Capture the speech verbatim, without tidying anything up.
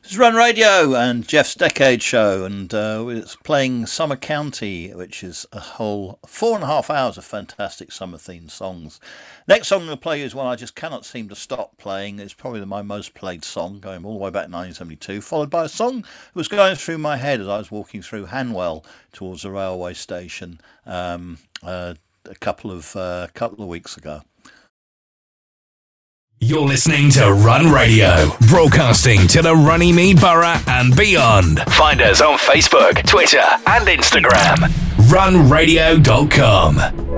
It's Run Radio and Jeff's Decade Show, and uh, it's playing Summer County, which is a whole four and a half hours of fantastic summer-themed songs. Next song I'm going to play is one I just cannot seem to stop playing. It's probably my most played song, going all the way back to nineteen seventy-two, followed by a song that was going through my head as I was walking through Hanwell towards the railway station um, uh, a couple of uh, couple of weeks ago. You're listening to Run Radio, broadcasting to the Runnymede Borough and beyond. Find us on Facebook, Twitter and Instagram. run radio dot com.